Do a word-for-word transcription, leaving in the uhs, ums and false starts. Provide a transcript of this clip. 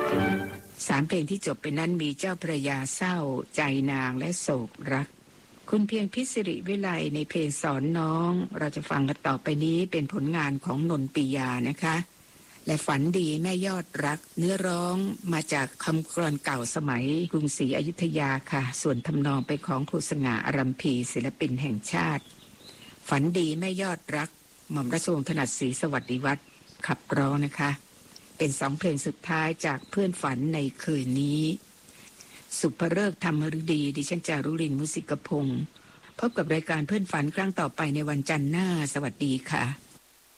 สามเพลงที่จบไปนั้นมีเจ้าพระยาเศร้าใจนางและโศกรักคุณเพียงพิสิริวิไลในเพลงสอนน้องเราจะฟังกันต่อไปนี้เป็นผลงานของนนปิยานะคะและฝันดีแม่ยอดรักเนื้อร้องมาจากคำกลอนเก่าสมัยกรุงศรีอยุธยาค่ะส่วนทำนองเป็นของครูสง่าอารัมพีศิลปินแห่งชาติฝันดีแม่ยอดรักหม่อมราชวงศ์ถนัดศรีสวัสดิวัฒน์ขับร้องนะคะเป็นสองเพลงสุดท้ายจากเพื่อนฝันในคืนนี้สุภฤกษ์ธรรมฤดีดิฉันจารุรินทร์มุสิกพงศ์พบกับรายการเพื่อนฝันครั้งต่อไปในวันจันทร์หน้าสวัสดีค่ะ